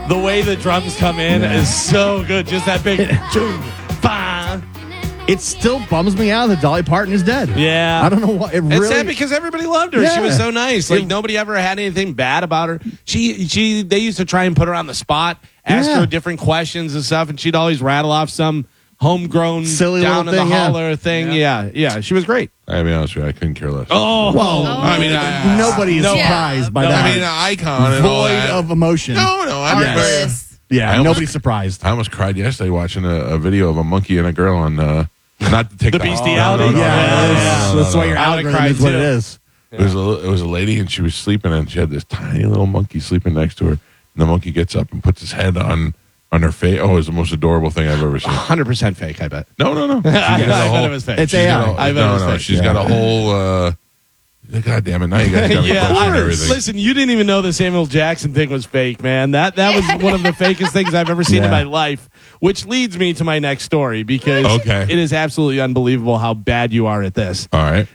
The way the drums come in is so good. Just that big. It still bums me out that Dolly Parton is dead. Yeah. I don't know why. It's sad because everybody loved her. Yeah. She was so nice. Like, nobody ever had anything bad about her. They used to try and put her on the spot, ask her different questions and stuff, and she'd always rattle off some homegrown silly down in little the thing, holler thing. Yeah. She was great. I'll be honest with you, I couldn't care less. Oh. Well, I mean, nobody is surprised by I that. mean, an icon and all Void that. of emotion. No, I'm Artless. Yeah, nobody's surprised. I almost cried yesterday watching a video of a monkey and a girl on not the TikTok. The bestiality? That's why your I would've algorithm cried is what too. it is. It was a lady and she was sleeping and she had this tiny little monkey sleeping next to her. And the monkey gets up and puts his head on her face. Oh, it's the most adorable thing I've ever seen. 100% fake, I bet. No. I bet it was fake. It's AI. I bet it was fake. She's got a whole. God damn it! Now you guys got me questioning everything. Listen, you didn't even know the Samuel Jackson thing was fake, man. That was one of the fakest things I've ever seen in my life, which leads me to my next story because it is absolutely unbelievable how bad you are at this. All right.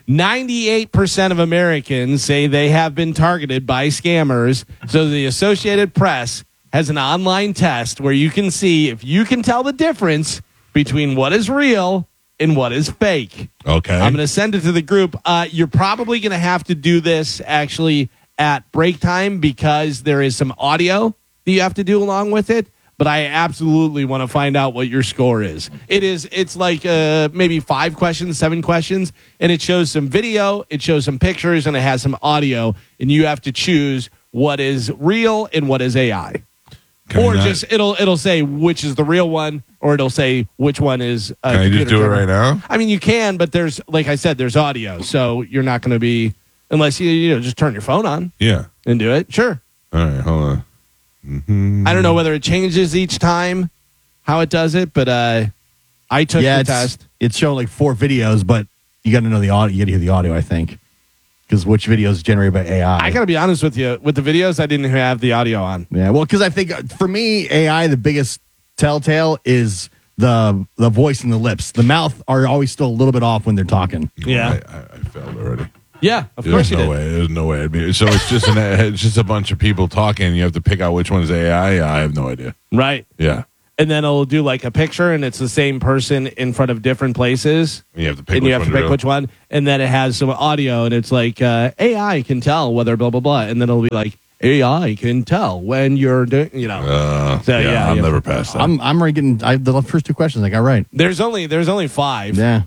98% of Americans say they have been targeted by scammers. So the Associated Press has an online test where you can see if you can tell the difference between what is real and what is fake. Okay. I'm going to send it to the group. You're probably going to have to do this actually at break time because there is some audio that you have to do along with it. But I absolutely want to find out what your score is. It's like maybe 5 questions, 7 questions, and it shows some video, it shows some pictures, and it has some audio, and you have to choose what is real and what is AI. Just it'll say which is the real one, or it'll say which one is. Can I just do it right now? I mean, you can, but there's, like I said, there's audio, so you're not going to be unless you just turn your phone on. Yeah. And do it. Sure. All right, hold on. Mm-hmm. I don't know whether it changes each time how it does it, but I took the test. It's showing like 4 videos, but you got to know the audio. You got to hear the audio, I think, because which video is generated by AI. I got to be honest with you. With the videos, I didn't have the audio on. Yeah, well, because I think for me, AI, the biggest telltale is the voice and the lips. The mouth are always still a little bit off when they're talking. Yeah. I failed already. Yeah, of course you did. There's no way. So it's just a bunch of people talking. You have to pick out which one is AI. I have no idea. Right. Yeah. And then it'll do like a picture, and it's the same person in front of different places. And you have to pick which one. And then it has some audio, and it's like AI can tell whether blah, blah, blah. And then it'll be like, AI can tell when you're doing, I'll never pass that. I'm already getting the first 2 questions I got right. There's only 5. Yeah.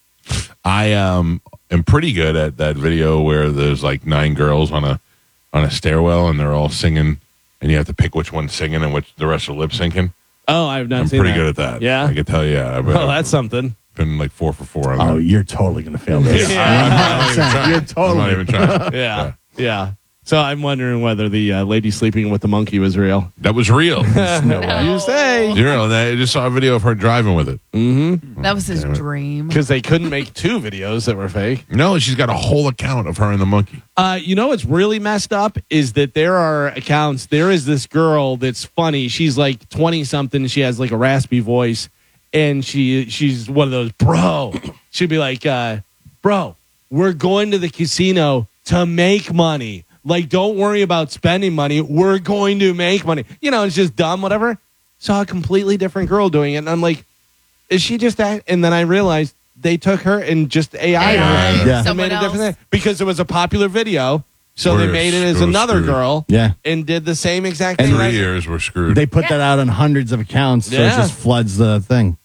I am pretty good at that video where there's like 9 girls on a stairwell and they're all singing, and you have to pick which one's singing and which the rest are lip syncing. Oh, I've not I'm seen pretty that. good at that. Yeah, I can tell you. Well, that's something. Been like 4 for 4 on that. Oh, you're totally going to fail this. You're totally. I'm not even trying. Yeah. So I'm wondering whether the lady sleeping with the monkey was real. That was real. No way. You say. I just saw a video of her driving with it. Mm-hmm. That was his dream. Because they couldn't make 2 videos that were fake. No, she's got a whole account of her and the monkey. You know what's really messed up is that there are accounts. There is this girl that's funny. She's like 20-something. She has like a raspy voice. And she's one of those, bro. She'd be like, bro, we're going to the casino to make money. Like, don't worry about spending money. We're going to make money. It's just dumb, whatever. Saw a completely different girl doing it. And I'm like, is she just that? And then I realized they took her and just AI her. Yeah. And made a different thing. Because it was a popular video. So We're they made it as another screwed. girl. Yeah. And did the same exact And thing. 3 years, we're screwed. They put that out on hundreds of accounts, so it Yeah. just floods the thing.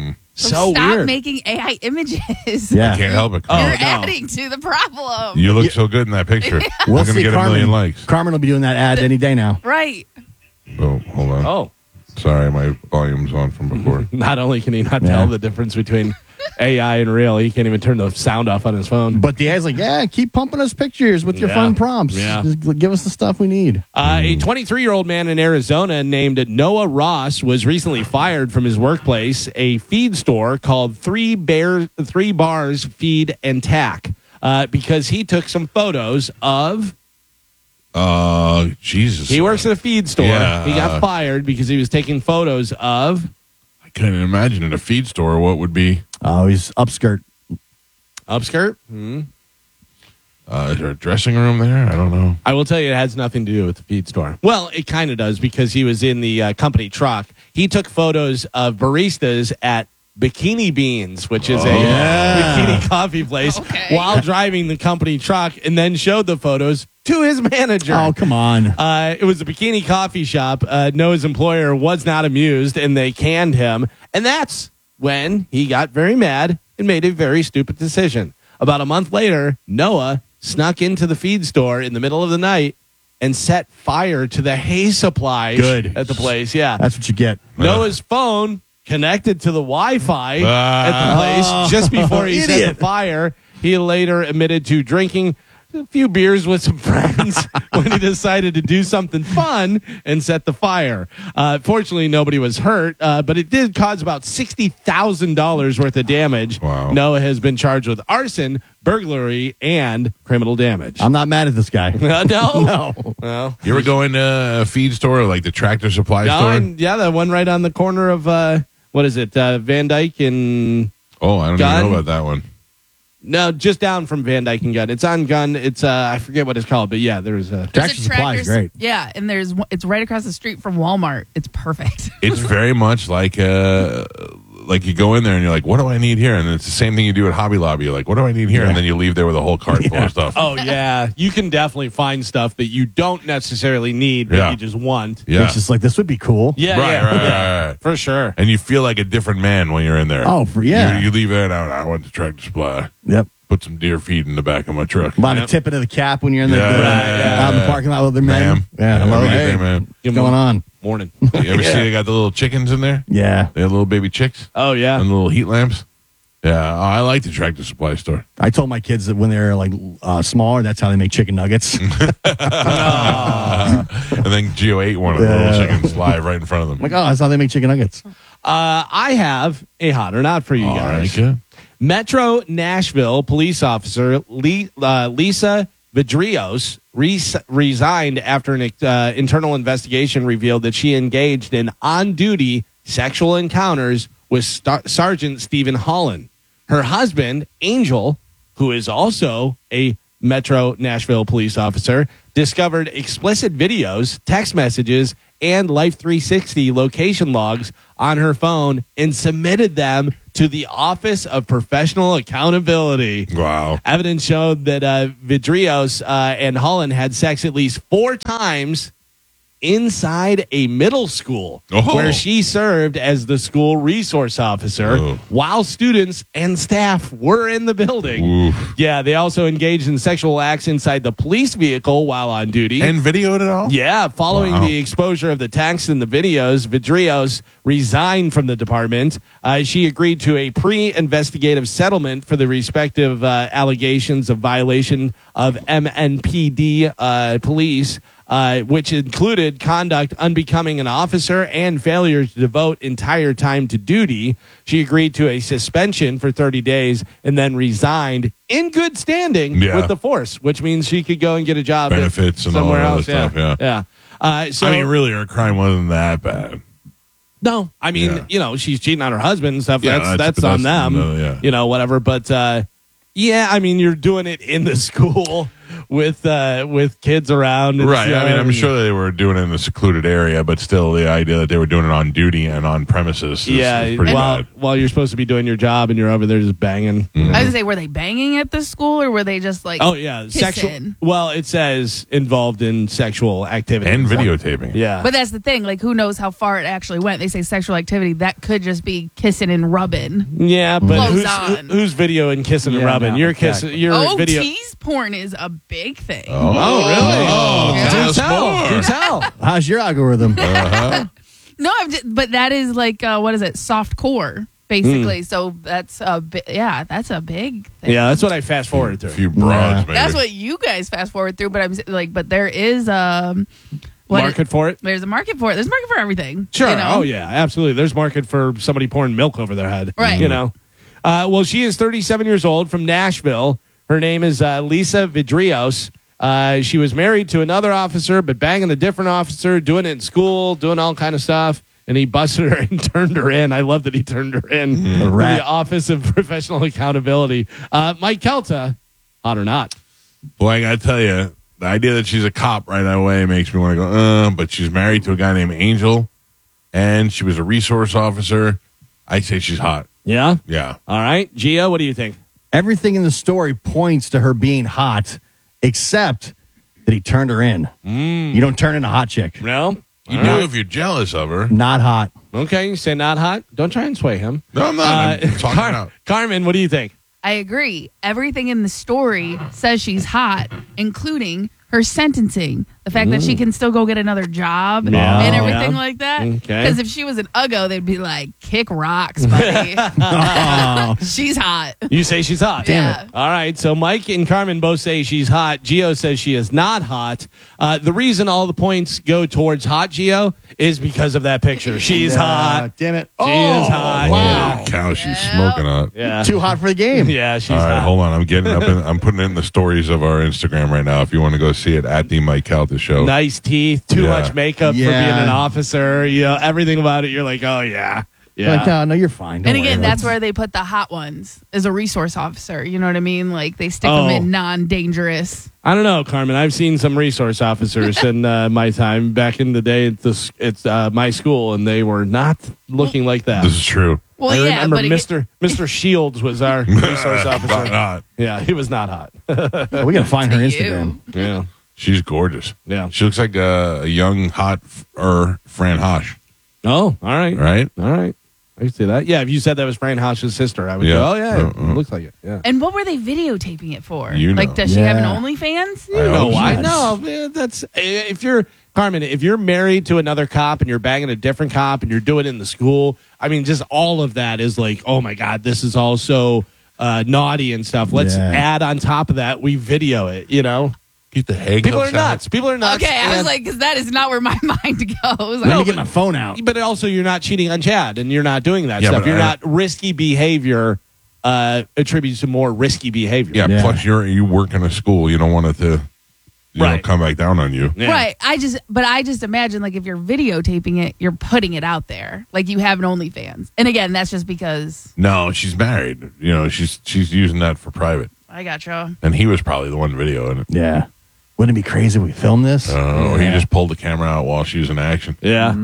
So Stop weird. making AI images. Yeah. I can't help it. Oh, You're no. adding to the problem. You look so good in that picture. We'll We're going to see get a million likes. Carmen will be doing that ad any day now. Right. Oh, hold on. Oh. Sorry, my volume's on from before. Not only can he not tell the difference between AI and real, he can't even turn the sound off on his phone. But the AI's like, yeah, keep pumping us pictures with your Yeah. fun prompts. Yeah. Just give us the stuff we need. A 23-year-old man in Arizona named Noah Ross was recently fired from his workplace, a feed store called Three Bars Feed and Tack, because he took some photos of. Jesus. He works at a feed store. Yeah. He got fired because he was taking photos of. I couldn't imagine at a feed store what would be. Oh, he's upskirt. Upskirt? Is there a dressing room there? I don't know. I will tell you, it has nothing to do with the feed store. Well, it kind of does because he was in the company truck. He took photos of baristas at Bikini Beans, which is a bikini coffee place, Okay. while driving the company truck, and then showed the photos to his manager. Oh, come on. It was a bikini coffee shop. Noah's employer was not amused, and they canned him. And that's when he got very mad and made a very stupid decision. About a month later, Noah snuck into the feed store in the middle of the night and set fire to the hay supply Good. at the place. Yeah. That's what you get. Noah's phone connected to the Wi-Fi at the place just before he set the Idiot. fire. He later admitted to drinking a few beers with some friends when he decided to do something fun and set the fire. Fortunately, nobody was hurt, but it did cause about $60,000 worth of damage. Wow. Noah has been charged with arson, burglary, and criminal damage. I'm not mad at this guy. No. No. No. You ever go into a feed store like the Tractor Supply store? Yeah, the one right on the corner of, what is it, Van Dyke and... Oh, I don't Gun? even know about that one. No, just down from Van Dyke and Gun. It's on Gun. It's I forget what it's called, but yeah, there's a... Tractor Supply is great. Yeah, and it's right across the street from Walmart. It's perfect. It's very much like you go in there and you're like, what do I need here? And it's the same thing you do at Hobby Lobby. You're like, what do I need here? And then you leave there with a whole cart full of stuff. Oh yeah, you can definitely find stuff that you don't necessarily need, but Yeah. you just want. Yeah. It's just like, this would be cool. Yeah, Right, yeah, right, yeah. right. For sure. And you feel like a different man when you're in there. Oh, yeah. You leave there and I went to Tractor Supply. Yep. Put some deer feed in the back of my truck. About Yep. a tip into the cap when you're in the, Yeah. out in the parking lot with their man. Ma'am. Yeah, hello, What do you hey. think, man? What's going on? Morning. You ever see they got the little chickens in there? Yeah. They have little baby chicks Oh yeah. and little heat lamps. Yeah, I like the Tractor Supply store. I told my kids that when they're like smaller, that's how they make chicken nuggets. And then Gio ate one of the little chickens live right in front of them. I'm like, oh, that's how they make chicken nuggets. I have a hot or not for you All right, guys. good. Metro Nashville police officer Lisa Vidrios resigned after an internal investigation revealed that she engaged in on-duty sexual encounters with Sergeant Stephen Holland. Her husband, Angel, who is also a Metro Nashville police officer, discovered explicit videos, text messages, and Life 360 location logs on her phone and submitted them to the Office of Professional Accountability. Wow. Evidence showed that Vidrios and Holland had sex at least 4 times inside a middle school where she served as the school resource officer while students and staff were in the building. Oof. Yeah, they also engaged in sexual acts inside the police vehicle while on duty. And videoed it all? Yeah, following Wow. the exposure of the text and the videos, Vidrios resigned from the department. She agreed to a pre-investigative settlement for the respective allegations of violation of MNPD police, which included conduct unbecoming an officer and failure to devote entire time to duty. She agreed to a suspension for 30 days and then resigned in good standing with the force, which means she could go and get a job Benefits and all somewhere that else. other stuff, Yeah. So, I mean, really, her crime wasn't that bad. no, I mean, Yeah. you know, she's cheating on her husband and stuff. Yeah, that's but on them, yeah. you know, whatever. But yeah, I mean, you're doing it in the school with kids around, It's, Right. I mean, I'm sure they were doing it in a secluded area, but still, the idea that they were doing it on duty and on premises is pretty bad. while you're supposed to be doing your job and you're over there just banging. I was gonna say, were they banging at the school or were they just like? Oh yeah, sexual. kissing? Well, it says involved in sexual activity And videotaping. Yeah, But that's the thing. Like, who knows how far it actually went? They say sexual activity. That could just be kissing and rubbing. yeah, but Clothes on. who's videoing kissing and Yeah, rubbing? no, You're exactly. kissing. You're Oh, video. tease porn is a big thing. Oh really? Oh, Yeah. tell Do us tell. more. Do tell. How's your algorithm? Uh-huh. No, but that is like what is it? Soft core, basically. So that's a that's a big thing. Yeah, that's what I fast forwarded A through. few broads, maybe. That's what you guys fast forward through. But I'm like, but there is Market for it. There's a market for it. There's a market for everything. Sure. You know? Oh yeah, absolutely. There's market for somebody pouring milk over their head. Right. You know. Well, she is 37 years old from Nashville. Her name is Lisa Vidrios. She was married to another officer, but banging a different officer, doing it in school, doing all kind of stuff. And he busted her and turned her in. I love that he turned her in to the rat. Office of Professional Accountability. Mike Kelta, hot or not? Boy, I got to tell you, the idea that she's a cop right away makes me want to go, but she's married to a guy named Angel, and she was a resource officer. I say she's hot. Yeah. Yeah. All right, Gio, what do you think? Everything in the story points to her being hot, except that he turned her in. You don't turn in a hot chick. No. You do if you're jealous of her. Not hot. Okay, you say not hot. Don't try and sway him. No, I'm not. I'm talking about. Carmen, what do you think? I agree. Everything in the story says she's hot, including her sentencing. The fact that she can still go get another job Yeah. and everything Yeah. like that. Okay. Because if she was an Uggo, they'd be like, kick rocks, buddy. Oh, She's hot. You say she's hot. Damn it. All right. So Mike and Carmen both say she's hot. Gio says she is not hot. The reason all the points go towards hot, Gio, is because of that picture. She's hot. Damn it. She is hot. Wow. Holy cow, she's smoking hot. Yeah. Too hot for the game. Yeah, she's All right, hot. hold on. I'm getting up. I'm putting it in the stories of our Instagram right now. If you want to go see it at the Mike Calta show. Nice teeth, too Yeah. much makeup for Yeah. being an officer. You know, everything about it. You're like, oh, yeah. Yeah. Like, no, you're fine. Don't And again, worry. that's where they put the hot ones as a resource officer. You know what I mean? Like they stick them Oh. in non-dangerous. I don't know, Carmen. I've seen some resource officers in my time back in the day at it's my school, and they were not looking like that. This is true. Well, I yeah, remember but Mr. Shields was our resource Not officer. hot. Yeah, he was not hot. We got to find her To Instagram. Yeah, She's gorgeous. yeah. She looks like a young, hot Fran Hosh, Oh, all right, right? all right. I can see that. Yeah, if you said that was Fran Hosh's sister, I would Yeah. go, oh yeah, it Uh-uh. looks like it. Yeah. And what were they videotaping it for? You know. Like, does she have an Yeah. OnlyFans? I No, hope why? so. No, man, that's if you're Carmen. If you're married to another cop and you're banging a different cop and you're doing it in the school, I mean, just all of that is like, oh my god, this is all so naughty and stuff. Let's Yeah. add on top of that, we video it. You know, Get the handcuffs people are out. nuts. People are nuts. Okay, I was and- like, because that is not where my mind goes. Let me No, get my phone out. but also you're not cheating on Chad and you're not doing that Yeah, stuff. but You're I- not risky behavior. Attributes to more risky behavior. Yeah, Yeah. plus you work in a school. You don't want it to Right. come back down on you. Yeah. Right. I just imagine like if you're videotaping it, you're putting it out there. Like you have an OnlyFans. And again, that's just because No, she's married. You know, she's using that for private. I gotcha. And he was probably the one videoing it. Yeah. Wouldn't it be crazy if we filmed this? Or he just pulled the camera out while she was in action. Yeah.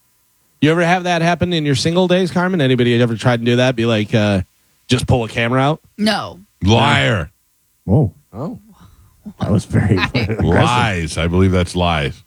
You ever have that happen in your single days, Carmen? Anybody ever tried to do that? Be like, just pull a camera out? No. Liar. Whoa. Oh. That was very aggressive. Lies. I believe that's lies.